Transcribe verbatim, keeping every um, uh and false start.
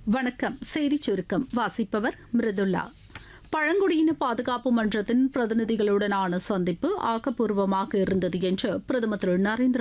வணக்கம். செய்திச் சுருக்கம் வாசிப்பவர் மிருதுல்லா. பழங்குடியின பாதுகாப்பு மன்றத்தின் பிரதிநிதிகளுடனான சந்திப்பு ஆக்கப்பூர்வமாக இருந்தது என்று பிரதமர் திரு நரேந்திர